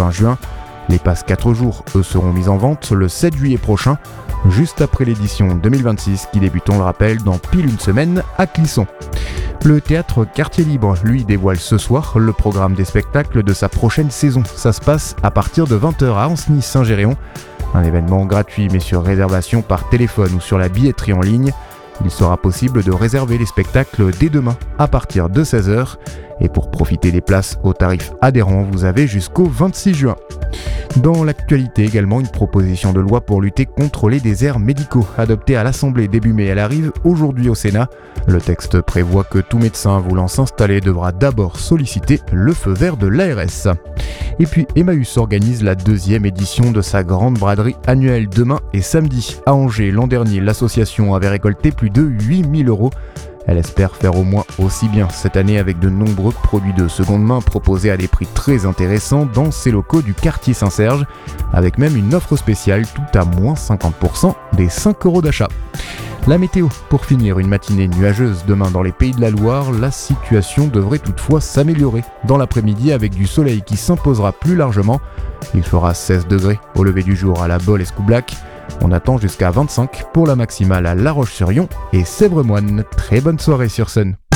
fin juin. Les passes 4 jours, eux, seront mises en vente le 7 juillet prochain, juste après l'édition 2026 qui débute, on le rappelle, dans pile une semaine à Clisson. Le théâtre Quartier Libre, lui, dévoile ce soir le programme des spectacles de sa prochaine saison. Ça se passe à partir de 20h à Ancenis-Saint-Géréon. Un événement gratuit mais sur réservation par téléphone ou sur la billetterie en ligne. Il sera possible de réserver les spectacles dès demain à partir de 16h. Et pour profiter des places au tarif adhérent, vous avez jusqu'au 26 juin. Dans l'actualité également, une proposition de loi pour lutter contre les déserts médicaux, adoptée à l'Assemblée début mai. Elle arrive aujourd'hui au Sénat. Le texte prévoit que tout médecin voulant s'installer devra d'abord solliciter le feu vert de l'ARS. Et puis Emmaüs organise la 2e édition de sa grande braderie annuelle demain et samedi. À Angers, l'an dernier, l'association avait récolté plus de 8 000 €. Elle espère faire au moins aussi bien cette année avec de nombreux produits de seconde main proposés à des prix très intéressants dans ses locaux du quartier Saint-Serge, avec même une offre spéciale tout à moins 50% des 5 € d'achat. La météo, pour finir, une matinée nuageuse demain dans les Pays de la Loire, la situation devrait toutefois s'améliorer dans l'après-midi avec du soleil qui s'imposera plus largement. Il fera 16 degrés au lever du jour à La Baule-Escoublac. On attend jusqu'à 25 pour la maximale à La Roche-sur-Yon et Sèvres-Moine. Très bonne soirée sur Sun.